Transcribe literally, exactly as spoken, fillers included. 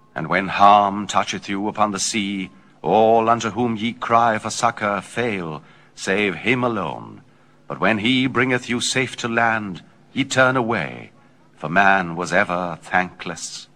And when harm toucheth you upon the sea, all unto whom ye cry for succor fail, save him alone. But when he bringeth you safe to land, ye turn away, for man was ever thankless.